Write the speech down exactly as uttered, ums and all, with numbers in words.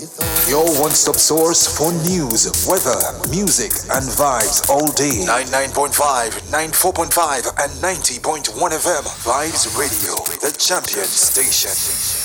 Your one-stop source for news, weather, music, and vibes all day. ninety-nine point five, ninety-four point five, and ninety point one F M. Vibes Radio, the champion station.